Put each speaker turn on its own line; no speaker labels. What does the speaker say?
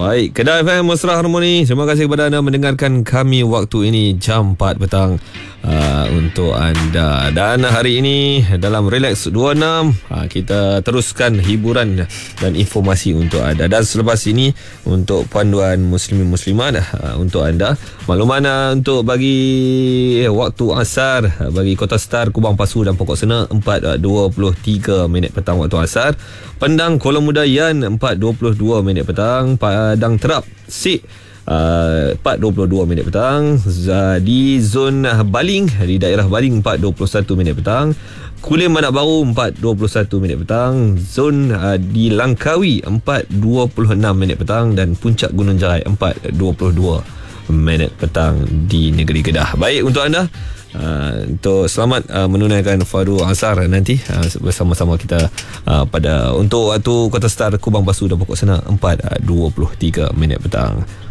Baik, Kedah FM Mesra Harmoni. Terima kasih kepada anda mendengarkan kami waktu ini jam 4 petang untuk anda. Dan hari ini dalam Relax 26 kita teruskan hiburan dan informasi untuk anda. Dan selepas ini untuk panduan muslimin muslimat untuk anda. Makluman untuk bagi waktu asar bagi Kota Star, Kubang Pasu dan Pokok Sena 4.23 minit petang waktu asar. Pendang Kuala Muda Yan 4.22 minit petang. Padang Terap Sik 4.22 minit petang. Di zon Baling, di daerah Baling 4.21 minit petang. Kulim Manak Baru 4.21 minit petang. Zon di Langkawi 4.26 minit petang. Dan Puncak Gunung Jarai 4.22 minit petang di negeri Kedah. Baik untuk anda, untuk selamat menunaikan fardu asar nanti bersama-sama kita pada untuk waktu Kota Star, Kubang Pasu dan Pokok Sena 4.23 minit petang.